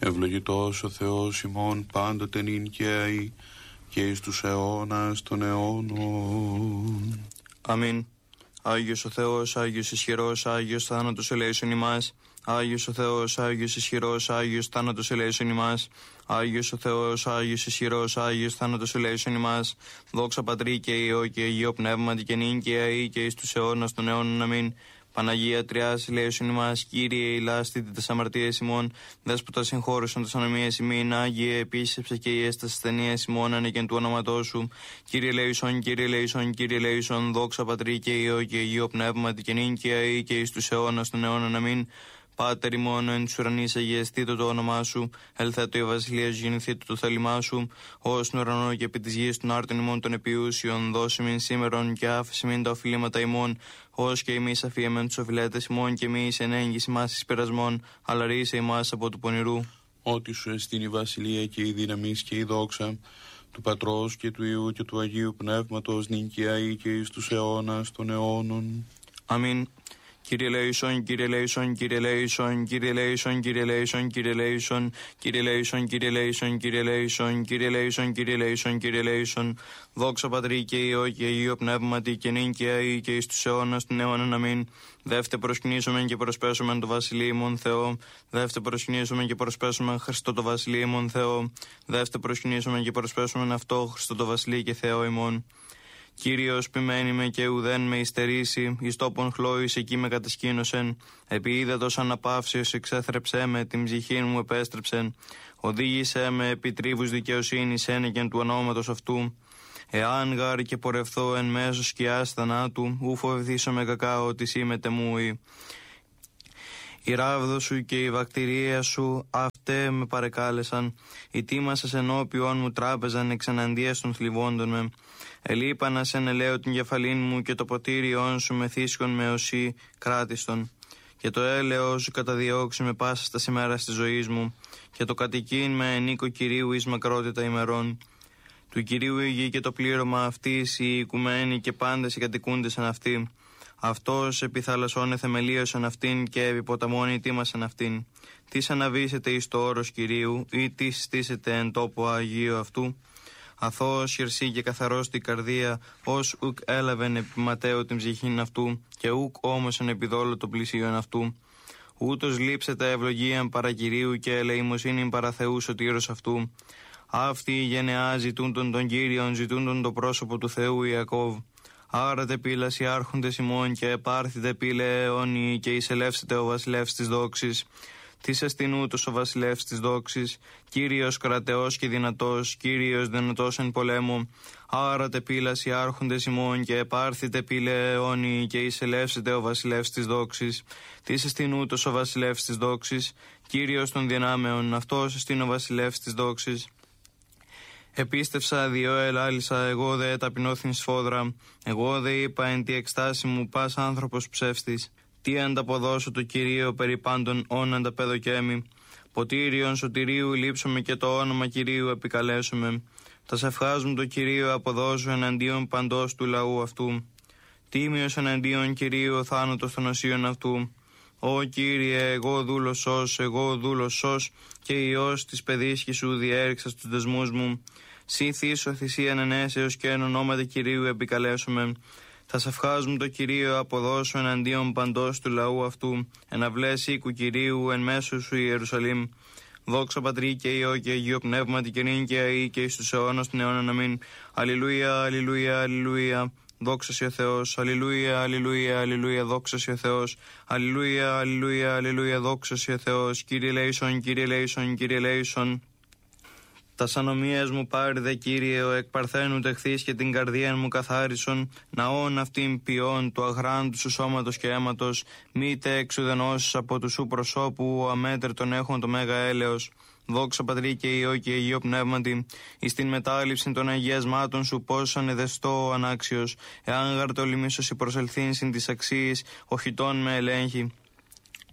Ευλογητός ο Θεός ημών πάντοτε νυν και αεί και εις τους αιώνας των αιώνων. Αμήν. Άγιος ο Θεός, Άγιος ισχυρός, Άγιος θάνατος ελέησον ημάς. Άγιος ο Θεός, Άγιος ισχυρός, Άγιος θάνατος ελέησον ημάς. Άγιος ο Θεός, Άγιος ισχυρός, Άγιος θάνατος ελέησον ημάς. Δόξα Πατρί και Υιό και Αγίο Πνεύματι και νυν και αεί και εις τους αιώνας των αιώνων. Αμήν. Παναγία Τριάς, ελέησον ημάς. Κύριε, ηλάστητε τας αμαρτίες ημών. Δέσποτα συγχώρεσον τας ανομίες ημίν. Άγιε, επίσκεψε και ιές τας ασθενείες ημών, ανεκεν του όνοματός σου. Κύριε ελέησον, Κύριε ελέησον, Κύριε ελέησον. Δόξα Πατρί και Υιό και Αγίο Πνεύματι και νυν και αεί και εις τους αιώνας των αιώνων. Αμήν. Πάτερ ημών εν τους ουρανείς, αγιαστήτω το όνομά σου. Ελθέτω η βασιλεία σου, γεννηθήτω το θέλημά σου. Ως στον ουρανό και επί της γης των άρτων ημών των επιούσιων. Δώσε μην σήμερον και άφησε μην τα οφειλήματα ημών. Ως και εμείς αφίεμεν τους οφειλέτες ημών και εμείς εν έγγυς ημάς εις πειρασμών. Αλλά ρίσε ημάς από του πονηρού. Ότι σου εστίν η βασιλεία και η δύναμις και η δόξα του Πατρός και του Υιού και του Αγίου Πνεύματος νυν και αεί και εις τους αιώνας των αιώνων. Αμήν. Κύριε ελέησον, Κύριε ελέησον, Κύριε ελέησον, Κύριε ελέησον, Κύριε ελέησον, Κύριε ελέησον, Κύριε ελέησον, Κύριε ελέησον, Κύριε ελέησον, Κύριε ελέησον, Κύριε ελέησον, Κύριε ελέησον. Δόξα Πατρί και Υιό και Αγίο Πνεύματι και νυν και αεί και εις τους αιώνας των αιώνων. Αμήν. Δεύτε προσκυνήσομεν και προσπέσομεν το βασιλείμον Θεό. Δεύτε προσκυνήσομεν και προσπέσομεν Χριστό το βασιλείμον Θεό. Δεύτε προσκυνήσομεν και προσπέσομεν αυτό Χριστό το βασιλεί και Θεό ημών. Κύριος ποιμένη με και ουδέν με υστερήσει, εις τόπον χλώης εκεί με κατασκήνωσεν. Επί ύδατος αναπαύσεως εξέθρεψέ με, την ψυχή μου επέστρεψεν. Οδήγησέ με επί τρίβους δικαιοσύνης ένεκεν του ονόματος αυτού. Εάν γάρ και πορευθώ εν μέσω σκιάς θανάτου, ου φοβηθήσω με κακά ότι σήμεται μου. Η ράβδο σου και η βακτηρία σου αυτέ με παρεκάλεσαν. Οι τίμασες ενώπιον μου τράπεζαν εξαναντίας των θλιβόντων με. Ελείπανα σε ελαίο την κεφαλήν μου και το ποτήριον σου με θύσκον με οσί κράτιστον. Και το έλεος σου καταδιώξει με πάσα στα σημέρα της ζωής μου. Και το κατοικήν με ενίκο Κυρίου εις μακρότητα ημερών. Του Κυρίου η γη και το πλήρωμα αυτής, οι οικουμένοι και πάντες οι κατοικούντες εν αυτή. Αυτός επί θαλασσών εθεμελίωσαν αυτήν και επί ποταμών ητήμασαν αυτήν. Τις αναβήσετε εις το όρος Κυρίου ή τις στήσετε εν τόπο Αγίου αυτού. Αθώος χερσί και καθαρός την καρδία, ως ουκ έλαβεν επί ματέου την ψυχήν αυτού και ουκ όμως εν επιδόλο των πλησίων αυτού. Ούτως λείψετε ευλογίαν παρά Κυρίου και ελεημοσύνην παρά Θεού σωτήρος αυτού. Αυτοί οι γενεά ζητούντον τον Κύριον, ζητούντον το πρόσωπο του Θεού Ιακώβ. Άρατε πύλας οι άρχοντες ημών και επάρθητε πύλε αιώνιοι και εισελεύσετε ο βασιλεύς της δόξης. Της εστινούτος ο βασιλεύς της δόξης, Κύριος κρατεός και δυνατός, Κύριος δυνατός εν πολέμου. Άρατε πύλας οι άρχοντες ημών και επάρθητε πύλε αιώνιοι και εισελεύσετε ο βασιλεύς της δόξης. Της εστινούτος ο βασιλεύς της δόξης, Κύριος των δυνάμεων, αυτός εστίν ο βασιλεύς της δόξης. Επίστευσα διό ελάλησα, εγώ δε ταπεινώθην σφόδρα. Εγώ δε είπα εν τη εκστάση μου πας άνθρωπος ψεύστης. Τι ανταποδώσω το Κυρίο περί πάντων όν ανταπέδοκέμι. Ποτήριον σωτηρίου λείψομαι και το όνομα Κυρίου επικαλέσομαι. Τα ευχάς μου το Κυρίο αποδώσω εναντίον παντός του λαού αυτού. Τίμιος εναντίον Κυρίου ο θάνατος των οσίων αυτού. Ω Κύριε, εγώ δούλος σως, εγώ δούλος σως και Υιός της παιδίσκη σου διέριξα στους δεσμούς μου. Σύ θύσω θυσίαν ενέσεως και εν ονόματι Κυρίου επικαλέσομαι. Θα σε ευχάζουν το Κυρίο αποδώσω εναντίον παντός του λαού αυτού. Εναυλές οίκου Κυρίου εν μέσω σου Ιερουσαλήμ. Δόξα Πατρί και Υιό και Αγίο Πνεύματι και νυν και αεί και εις τους αιώνας των αιώνων. Αμήν. Αλληλούια, αλληλούια, αλληλούια. Δόξα σοι ο Θεός, αλληλούια, αλληλούια, αλληλούια, δόξα σοι ο Θεός, αλληλούια, αλληλούια, αλληλούια, δόξα σοι ο Θεός, Κύριε ελέησον, Κύριε ελέησον, Κύριε ελέησον. Τας ανομίες μου πάρει δε Κύριε, ο εκ παρθένου τεχθείς και την καρδία μου καθάρισον, ναόν αυτήν ποιόν του αγράντου σου σώματος και αίματος, μη τε εξουδενώσεις από του σου προσώπου, ο αμέτρητον έχουν το μέγα έλεος. Δόξα Πατρί και Υιό και Αγίο Πνεύματι, εις την μετάληψη των αγιασμάτων σου πώς ανεδεστώ ο ανάξιος, εάν γαρτολιμήσωση προσελθήν συν της αξίης, ο χιτών με ελέγχει.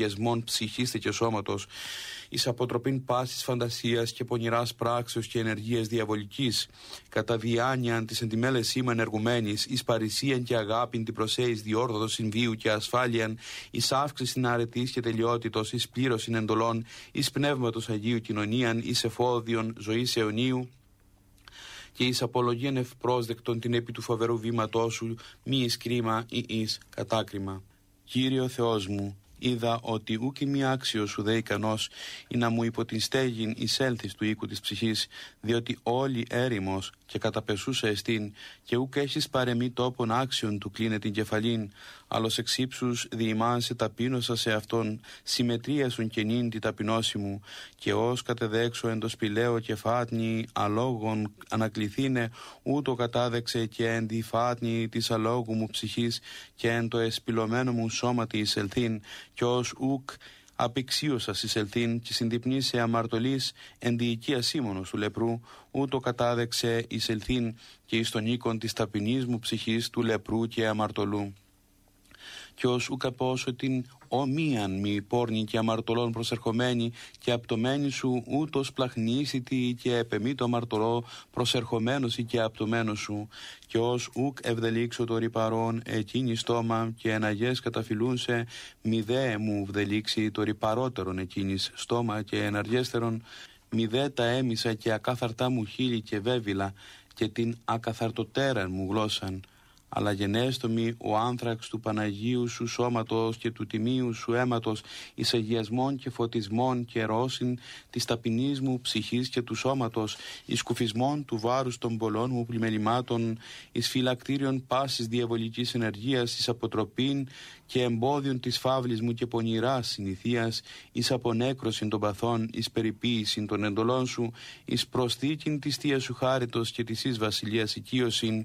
αγιασμών ψυχής και σώματος, εις αποτροπήν πάσης φαντασίας και πονηράς πράξεως και ενεργείας διαβολικής, κατά διάνοιαν της εντιμέλες σήμα ενεργουμένης, εις παρησίαν και αγάπην την προσέης διόρθωτος συμβίου και ασφάλειαν, εις αύξησιν αρετής και τελειότητος, εις πλήρωσιν εντολών, εις πνεύματος Αγίου κοινωνίαν, εις εφόδιον ζωής αιωνίου, και εις απολογίαν ευπρόσδεκτον την επί του φοβερού βήματός σου, μη εις κρίμα ή εις κατάκριμα. Κύριε Θεός μου, είδα ότι ούκ μη άξιος σου δε ικανός ή να μου υπό την στέγην εισέλθεις του οίκου της ψυχής, διότι όλη έρημος και καταπεσούσα εστίν, και ούκ έχεις παρεμή τόπον άξιον του κλείνε την κεφαλήν, άλλος εξ ύψους διημάσαι ταπείνωσα σε αυτόν, συμμετρίασουν και νυν τη ταπεινώση μου, και ως κατεδέξω εν το σπηλαίο και φάτνη αλόγων ανακληθήνε, ούτω κατάδεξε και εν τη φάτνη της αλόγου μου ψυχής, και εν το εσπηλωμένο μου σώματι εισελθήν, και ως ούκ απεξίωσας εισελθήν και συντυπνή σε αμαρτωλής εν τη οικία σύμμονος του λεπρού, ούτω κατάδεξε εισελθήν και εις τον οίκον της ταπεινής μου ψυχής του λεπρού και αμαρτωλού. Και ως ούκ απόσο την ομοίαν μη πόρνη και αμαρτωλών προσερχομένη και απτωμένη σου, ούτως πλαχνίσιτη και επεμή το αμαρτωλό προσερχομένος ή και απτωμένος σου. Και ως ούκ ευδελίξω το ρυπαρόν εκείνη στόμα και εναγές καταφυλούνσε, μη δε μου βδελίξει το ρυπαρότερον εκείνης στόμα και εναργέστερον, μη δε τα έμισα και ακάθαρτά μου χείλη και βέβυλα και την ακαθαρτοτέραν μου γλώσσαν. Αλλά γενέστομη ο άνθραξ του Παναγίου σου σώματος και του τιμίου σου αίματος, εις αγιασμών και φωτισμών και ρώσιν της ταπεινής μου ψυχής και του σώματος, εις κουφισμών του βάρους των πολλών μου πλημελημάτων, εις φυλακτήριον πάσης διαβολικής ενεργείας, εις αποτροπήν και εμπόδιον της φαύλης μου και πονηράς συνηθίας, εις απονέκρωσιν των παθών, εις περιποίησιν των εντολών σου, εις προσθήκην της θείας σου χάριτος και της εις βασιλείας οικείωσιν.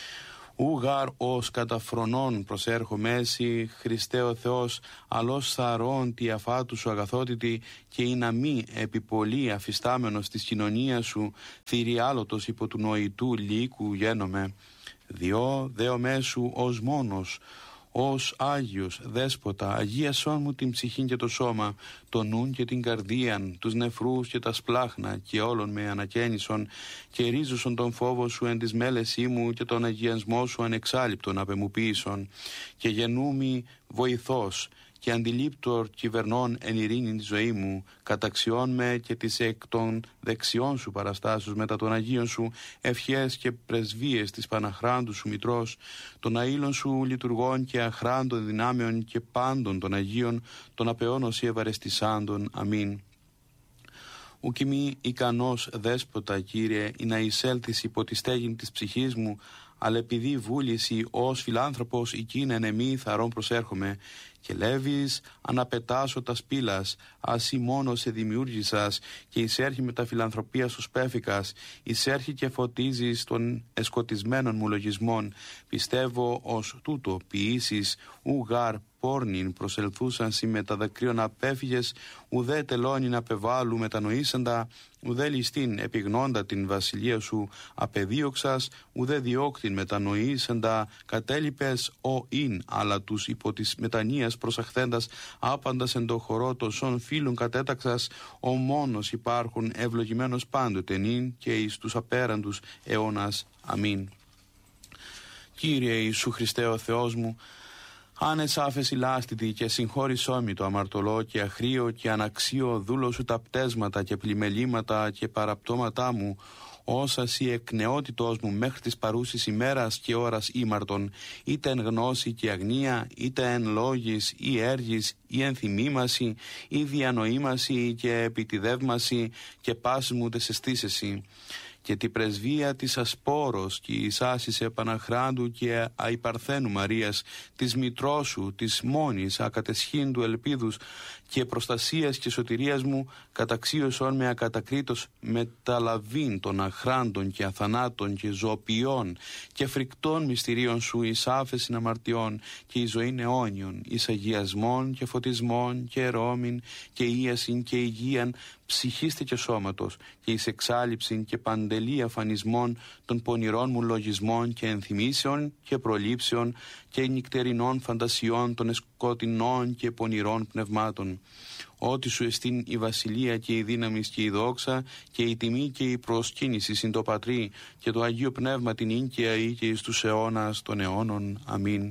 Ούγαρ ως καταφρονών προσέρχομαι εσύ, Χριστέ ο Θεός, αλός θαρών τη αφάτου σου αγαθότητη, και ή να μη επιπολή αφιστάμενος της κοινωνίας σου, θηριάλωτος υπό του νοητού λύκου γένομαι. Διό δέομέ σου ως μόνος, ως Άγιος Δέσποτα, αγίασόν μου την ψυχήν και το σώμα, το νουν και την καρδίαν, τους νεφρούς και τα σπλάχνα, και όλων με ανακαίνισον, και ρίζουσον τον φόβο σου εν της μέλεσή μου και τον αγιασμό σου ανεξάλειπτον απεμουποίησον, και γενούμι βοηθός και αντιλήπτορ κυβερνών εν ειρήνη τη ζωή μου, καταξιών με και τις εκ των δεξιών σου παραστάσεως μετά των Αγίων σου, ευχές και πρεσβείες της Παναχράντου σου Μητρός, των αήλων σου λειτουργών και αχράντων δυνάμεων και πάντων των Αγίων, των απεώνος ευαρεστησάντων. Αμήν. Ουκ μη ικανός Δέσποτα, Κύριε, ή να εισέλθεις υπό τη στέγην της ψυχής μου, αλλά επειδή βούληση ως φιλάνθρωπος εκείνεν εμή θαρών προσέρχομαι, και λέβεις αναπετάσω τα σπήλας, ασύ μόνο σε δημιούργησας, και εισέρχει με τα φιλανθρωπία σου σπέφικας, εισέρχει και φωτίζεις των εσκοτισμένων μου λογισμών. Πιστεύω ως τούτο ποιήσεις ουγάρ πόρνην προσελθούσαν σοι με τα δακρύων απέφυγες, ουδέ τελώνην απεβάλλου μετανοήσαντα, ουδέ ληστήν επιγνώντα την βασιλεία σου απεδίωξας, ουδέ διώκτην μετανοήσαντα κατέλειπες ο ειν, αλλά τους υπό της μετανοίας προσαχθέντας άπαντας εν το χορό τοσών φίλων κατέταξας, ο μόνος υπάρχουν ευλογημένος πάντοτε νυν και εις τους απέραντους αιώνας. Αμήν. Κύριε Ιησού Χριστέ ο Θεός μου, άνες άφεση λάστητη και συγχώρησό μη το αμαρτωλό και αχρίο και αναξίο δούλο σου τα πτέσματα και πλημελήματα και παραπτώματά μου, όσα σοι εκ νεότητός μου μέχρι της παρούσης ημέρας και ώρας ήμαρτον, είτε εν γνώση και αγνία, είτε εν λόγης ή έργης ή εν θυμήμαση ή διανοήμαση και επιτιδεύμαση και πάσης μου τες αισθήσεσι. Και τη πρεσβεία της Ασπόρος και εις άσης Επαναχράντου και Αϊπαρθένου Μαρίας, της Μητρός σου, της μόνης ακατεσχύντου ελπίδους και προστασίας και σωτηρίας μου, καταξίωσον με ακατακρίτως μεταλαβήν των αχράντων και αθανάτων και ζωοποιών και φρικτών μυστηρίων σου εις άφεσιν αμαρτιών και εις ζωήν αιώνιον, εις αγιασμών και φωτισμών και ερώμην και ίασιν και υγείαν ψυχίστε και σώματος και εις εξάλληψην και παντε τελή αφανισμών των πονηρών μου λογισμών και ενθυμίσεων και προλήψεων και νυκτερινών φαντασιών των σκοτεινών και πονηρών πνευμάτων. Ότι σου εστίν η βασιλεία και η δύναμη και η δόξα και η τιμή και η προσκύνηση συν το Πατρί και το Αγίο Πνεύμα την ίνκαια ή και εις τους αιώνας των αιώνων. Αμήν.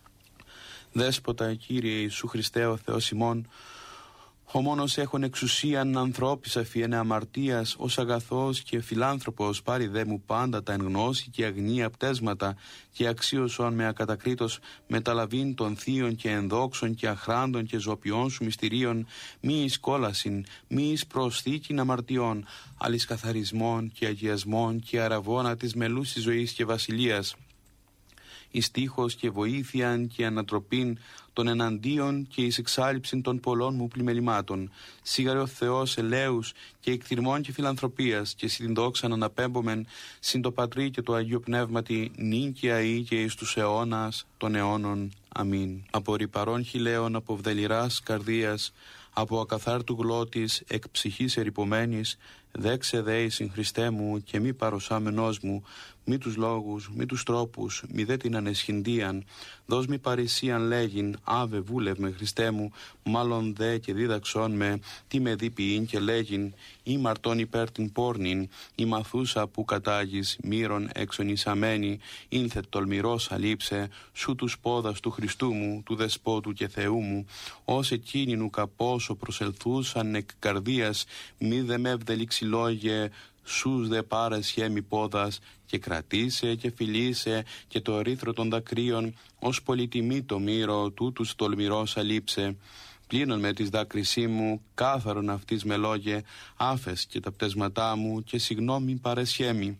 Δέσποτα, Κύριε Ιησού Χριστέ ο Θεός ημών, ο μόνος έχων εξουσίαν ανθρώπης αφιένε αμαρτίας, ως αγαθός και φιλάνθρωπος πάρει δε μου πάντα τα εν γνώση και αγνία πτέσματα και αξίωσον με ακατακρίτως μεταλαβήν των θείων και ενδόξων και αχράντων και ζωπιών σου μυστηρίων, μη εις κόλασιν, μη εις προσθήκην αμαρτιών, αλης καθαρισμών και αγιασμών και αραβώνα της μελούσης ζωής και βασιλείας, εις τείχος και βοήθειαν και ανατροπήν των εναντίον και εις εξάλειψην των πολλών μου πλημελημάτων. Σίγαρε ο Θεός ελέους και εκθυρμών και φιλανθρωπίας και συν την δόξαν αναπέμπομεν συν το Πατρί και το Αγίο Πνεύματι νίκαια ή και εις τους αιώνας των αιώνων. Αμήν. Από ρυπαρών χιλέων, από βδελιράς καρδίας, από ακαθάρτου γλώτης, εκ ψυχής ερυπωμένης, δέξε δέη συν Χριστέ μου και μη παροσάμενός μου, μη τους λόγους, μη τους τρόπους, μη δε την ανεσχυντίαν, δώσ' μη παρησίαν λέγειν, άβε βούλευ με Χριστέ μου, μάλλον δε και δίδαξόν με, τι με δίποιην και λέγειν, ή μαρτών υπέρ την πόρνην, ή μαθούσα που κατάγεις, μύρων εξονισαμένη, ήνθε τολμηρός αλείψε, σου τους πόδας του Χριστού μου, του Δεσπότου και Θεού μου, ως εκείνη νου καπόσο προσελθούσαν εκ καρδίας, μη δε με βδελιξιλόγε, σούς δε πάρεσχε μη πόδας και κρατήσε και φιλήσε και το ερύθρο των δακρύων ως πολυτιμή το μύρο τούτους τολμηρός αλείψε. Πλύνον με της δάκρυσή μου, κάθαρον αυτής με λόγε, άφες και τα πτέσματά μου και συγγνώμη παρεσχέμι.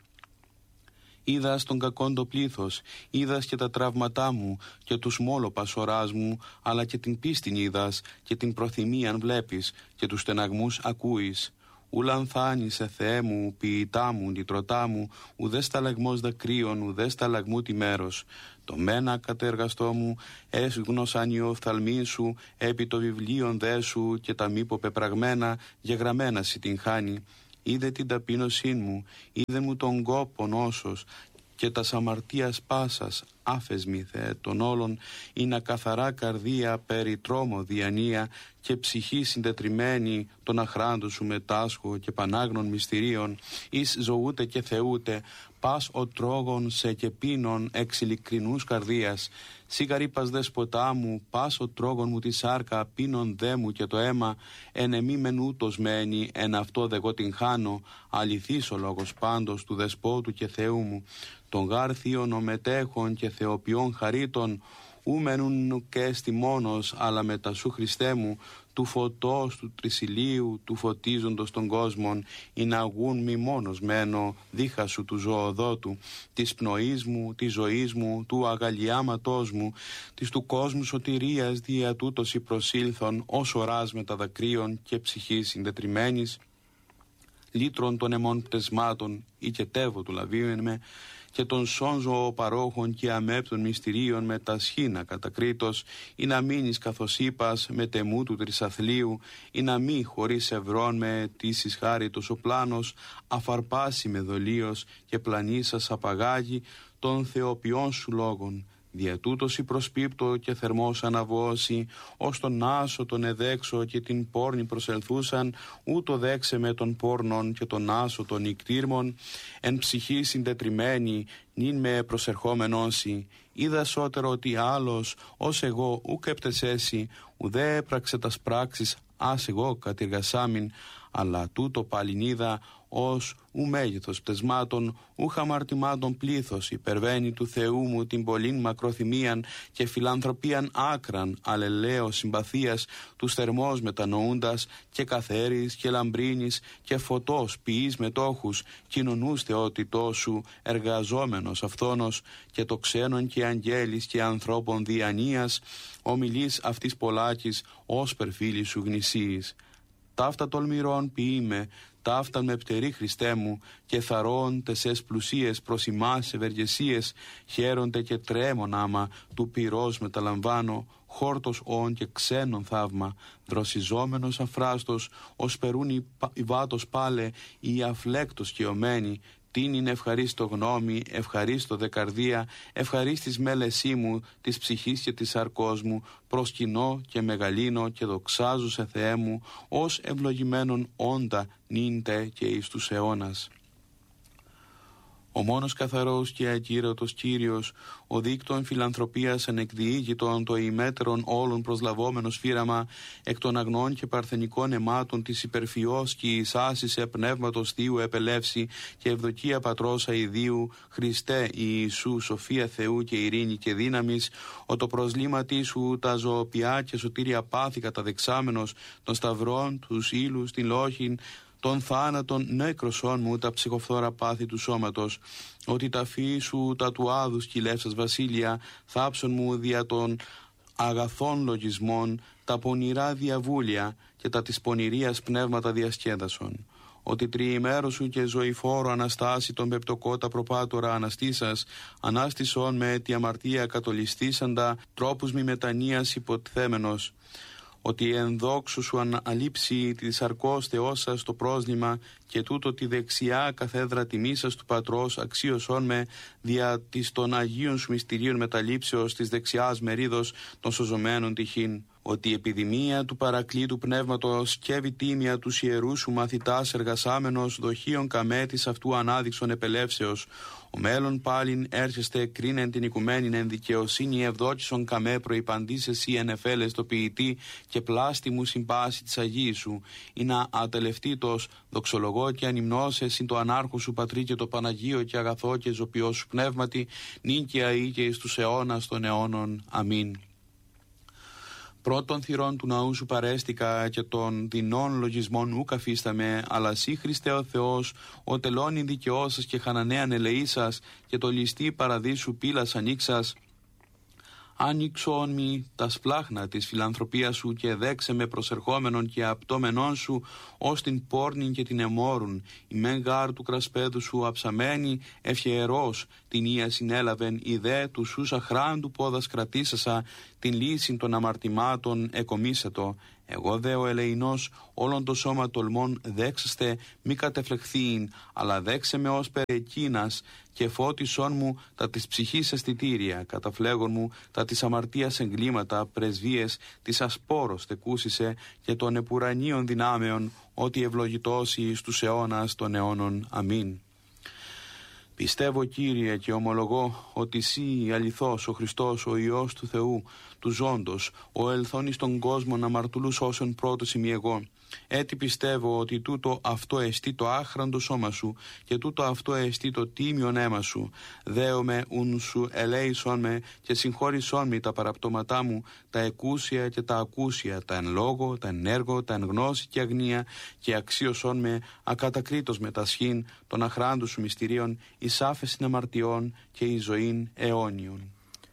Είδας τον κακόν το πλήθος, είδας και τα τραύματά μου και τους μόλο πασοράς μου, αλλά και την πίστην είδας και την προθυμίαν βλέπεις και τους στεναγμούς ακούεις. Ούλαν θάνησε Θεέ μου, ποιητά μου, νητρωτά μου, ουδέ σταλαγμός δακρύων, ουδέ σταλαγμού τη μέρος. Το μένα κατεργαστό μου, έσγνωσαν οι οφθαλμοί σου, επί το βιβλίον δε σου και τα μήπο πεπραγμένα, γεγραμμένα σι την χάνει. Είδε την ταπείνωσή μου, είδε μου τον κόπον όσος, και τας αμαρτίας πάσας, άφες μη Θεέ των όλων, είναι καθαρά καρδία περί τρόμο διανία και ψυχή συντετριμένη των αχράντων σου μετάσχω και πανάγνων μυστηρίων, εις ζωούτε και θεούτε, πας ο τρόγων σε και πίνων εξ ειλικρινούς καρδίας. Σιγαρήπας δεσποτά μου, πας ο τρόγων μου τη σάρκα, πίνων δε μου και το αίμα, εν εμή μεν ούτως μένει, εν αυτό δε εγώ την χάνω, αληθής ο λόγος πάντως του Δεσπότου και Θεού μου, των γάρ θείων ομετέχων και θεοποιών χαρίτων, ου μενούν και έστι μόνος, αλλά μετά σου Χριστέ μου, του φωτός του τρισιλίου, του φωτίζοντος των κόσμων, ή να αγούν μη μόνος μένω, δίχα σου του ζωοδότου, της πνοής μου, της ζωής μου, του αγαλιάματός μου, της του κόσμου σωτηρίας, δια τούτος η προσήλθον, ως οράς με τα δακρύων και ψυχής συντετριμένης, λύτρων των αιμών πτεσμάτων, ή και τεύω του λαβίων με, και των σώνζω παρόχων και αμέπτων μυστηρίων με τα σχήνα κατακρίτως, ή να μείνεις καθώς είπας με τεμού του τρισαθλίου, ή να μη χωρίς ευρών με τίσης χάριτος ο πλάνος, αφαρπάσει με δολίος και πλανήσας απαγάγει των θεοποιών σου λόγων. Δια τούτος η προσπίπτω και θερμός αναβώσει, ως τον άσο τον εδέξω και την πόρνη προσελθούσαν, ούτω δέξε με τον πόρνον και τον άσο των νικτήρμων, εν ψυχή συντετριμένη, νυν με προσερχόμενόσι. Είδα σώτερο ότι άλλος, ως εγώ, ουκ επτεσέσι, ουδέ έπραξε τας πράξεις, ας εγώ κατηργασάμιν, αλλά τούτο πάλιν είδα, ως ου μέγεθος πτεσμάτων, ου χαμαρτημάτων πλήθος, υπερβαίνει του Θεού μου την πολλήν μακροθυμίαν και φιλανθρωπίαν άκραν, αλλελέω συμπαθίας, τους θερμός μετανοούντας και καθαίρης και λαμπρίνης και φωτός ποιείς μετόχους, κοινωνούς θεότητός σου, εργαζόμενος αυθόνος και το ξένον και αγγέλης και ανθρώπων διανοίας, ομιλείς αυτής πολλάκης, ως περφίλης σου γνησίης. Ταύτα τολμηρών ποιείμαι, ταύτα με πτερή Χριστέ μου, και θαρών τεσές πλουσίες προς ημάς ευεργεσίες, χαίρονται και τρέμον άμα, του πυρός μεταλαμβάνω, χόρτος όν και ξένον θαύμα, δροσιζόμενος αφράστος, ως περούν οι βάτος πάλε, οι αφλέκτος καιωμένοι, την είναι ευχαρίστω γνώμη, ευχαρίστω δε καρδία, ευχαρίστης μέλεσή μου, της ψυχής και της σαρκός μου, προσκυνώ και μεγαλύνω και δοξάζω σε Θεέ μου, ως ευλογημένον όντα νύντε και εις τους αιώνας. Ο μόνος καθαρός και ακύρωτος Κύριος, ο δίκτων φιλανθρωπίας ανεκδιήγητον, το ημέτερον όλων προσλαβόμενος φύραμα, εκ των αγνών και παρθενικών αιμάτων της υπερφυός και εις άσυσε πνεύματος Θείου επελεύση και ευδοκία Πατρός αηδίου, Χριστέ Ιησού, σοφία Θεού και ειρήνη και δύναμης, ο το προσλήματί σου τα ζωοποιά και σωτήρια πάθη καταδεξάμενος των σταυρών, τους ύλους, την λόχην, των θάνατων νέκρωσών μου τα ψυχοφθόρα πάθη του σώματος, ότι τα φύη σου τα του άδους κυλεύσας βασίλεια, θάψον μου δια των αγαθών λογισμών, τα πονηρά διαβούλια και τα της πονηρίας πνεύματα διασκέδασον. Ότι τριημέρο σου και ζωηφόρο αναστάσει τον πεπτοκότα προπάτορα αναστήσας, ανάστησον με τη αμαρτία κατολιστήσαντα, τρόπους μη μετανοίας υποτθέμενος. Ότι εν δόξου σου αναλείψει τη σαρκός Θεός σας το πρόσλημα και τούτο τη δεξιά καθέδρα τιμής σας του Πατρός αξίωσόν με δια της των Αγίων σου μυστηρίων μεταλήψεως της δεξιάς μερίδος των σωζωμένων τυχήν. Ότι η επιδημία του παρακλήτου πνεύματος σκεύει τίμια τους ιερούς σου μαθητάς εργασάμενος δοχείων καμέτης αυτού ανάδειξον επελεύσεως. Ο μέλλον πάλιν έρχεστε κρίνεν την οικουμένην εν δικαιοσύνη ευδόκησον καμέ προϋπαντής εσύ εν εφέλες το ποιητή και πλάστη μου συμπάση της Αγίης σου. Ή να ατελευτήτως δοξολογώ και ανυμνώσε συν το ανάρχο σου Πατρί και το Παναγίο και αγαθό και ζωπιό σου πνεύματι νυν και αεί και εις τους αιώνας των αιώνων. Αμήν. Πρώτων θυρών του ναού σου παρέστηκα και των δεινών λογισμών ουκ αφίσταμε, αλλά σύ Χριστέ ο Θεός, ο τελώνει δικαιώσας και χανανέαν ελεήσας και το ληστή παραδείσου πύλας ανοίξας. Άνοιξον μη τα σπλάχνα της φιλανθρωπίας σου και δέξε με προσερχόμενον και απτώμενον σου ως την πόρνην και την εμόρουν. Η μεν γάρ του κρασπέδου σου αψαμένη ευχερός την ία συνέλαβεν, η δε του σούσα χράντου πόδας κρατήσασα, την λύση των αμαρτημάτων εκομίσατο. Εγώ δε ο ελεηνός όλον το σώμα τολμών δέξαστε μη κατεφλεχθείην, αλλά δέξε με ως περεκίνας και φώτισόν μου τα της ψυχής αισθητήρια, καταφλέγον μου τα της αμαρτίας εγκλήματα, πρεσβείες της ασπόρος τεκούσισε και των επουρανίων δυνάμεων, ότι ευλογητώσει εις τους αιώνας των αιώνων. Αμήν. Πιστεύω Κύριε και ομολογώ ότι Συ αληθώς ο Χριστός ο Υιός του Θεού, του ζώντος, ο ελθόν εις τον κόσμο να μαρτουλούς όσον πρώτος ημί εγώ. Έτσι πιστεύω ότι τούτο αυτό εστί το άχραντο σώμα σου και τούτο αυτό εστί το τίμιον αίμα σου. Δέομαι ουν σου ελέησον με και συγχώρησον με τα παραπτώματά μου, τα εκούσια και τα ακούσια, τα εν λόγω, τα εν έργο, τα εν γνώση και αγνία, και αξίωσον με ακατακρίτως με τα σχήν των αχράντου σου μυστηρίων, εις άφεσιν αμαρτιών και εις ζωήν αιώνιον.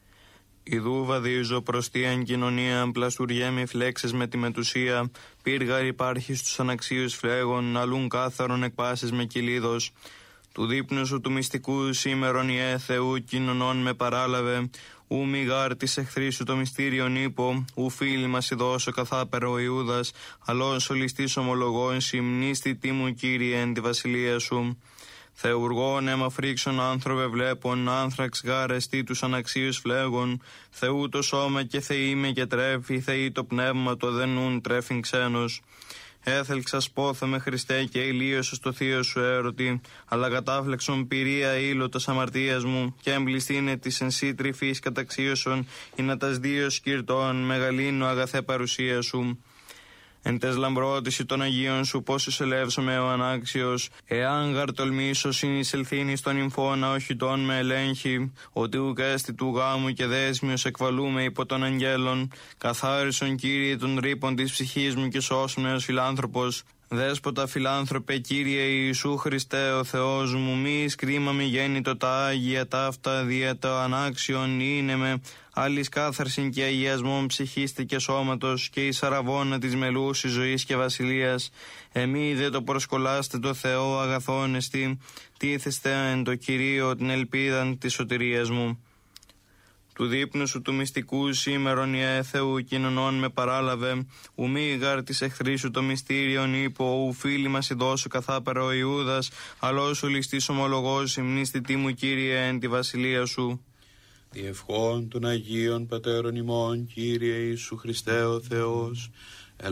Ιδού βαδίζω προς τίαν κοινωνία, πλαστουριέμι φλέξες με τη μετουσία, πύργαρ υπάρχει στους αναξίους φλέγων, αλλούν κάθαρον εκπάσεις με κυλίδος. Του δείπνου σου του μυστικού σήμερον ιέ Θεού κοινωνών με παράλαβε, ου μη γάρ της εχθρής σου το μυστήριον ύπο, ου φίλοι μας ειδώσω καθάπερο ο Ιούδας, αλλός ο ληστής ομολογών συμνίστη τίμου Κύριε εν τη βασιλεία σου. Θεουργών αίμα φρίξον άνθρωπε βλέπων, άνθραξ γάρεστη τους αναξίους φλέγων, Θεού το σώμα και Θεή με και τρέφει, Θεή το πνεύμα το δενούν τρέφειν ξένος. Έθελξας πόθε με Χριστέ και ηλίωσο στο θείο σου έρωτη, αλλά κατάφλεξον πυρία ήλωτος αμαρτίας μου, και εμπληστήνε της εν σύ τρυφής καταξίωσον, ή να τας δύο σκυρτών μεγαλύνω αγαθέ παρουσία σου. Εν τες λαμπρότηση των Αγίων σου πόσους ελεύσομαι ο ανάξιος, εάν γαρ τολμήσω συνεισελθήνει στον νυμφώνα οχητών με ελέγχει, ότι ουκ έστι του γάμου και δέσμιος εκβαλούμε υπό των αγγέλων, καθάρισον Κύριε των ρήπων της ψυχής μου και σώσον με ως φιλάνθρωπος. Δέσποτα φιλάνθρωπε Κύριε Ιησού Χριστέ ο Θεός μου, μη σκρίμα μη γέννητο τα Άγια ταύτα δια το ανάξιον είναι με άλλης κάθαρσιν και αγιασμόν ψυχίστη και σώματος και η σαραβώνα της μελούσης ζωής και βασιλείας. Εμεί δε το προσκολάστε το Θεό αγαθόν εστί, τίθεστε εν το Κυρίο την ελπίδαν της σωτηρίας μου. Του δείπνου σου του μυστικού σήμερον Ιε Θεού κοινωνών με παράλαβε, ου μη γάρ της εχθρή σου το μυστήριον ύπο, ου φίλοι μας ειδώσου καθάπερα ο Ιούδας, αλλά σου ληστής ομολογός υμνήστη μου Κύριε εν τη βασιλεία σου. Διευχών των Αγίων Πατέρων ημών, Κύριε Ιησού Χριστέ ο Θεός,